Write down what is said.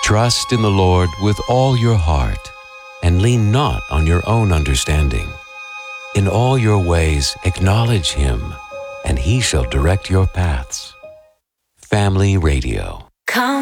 Trust in the Lord with all your heart, and lean not on your own understanding. In all your ways acknowledge Him, and He shall direct your paths. Family Radio. Come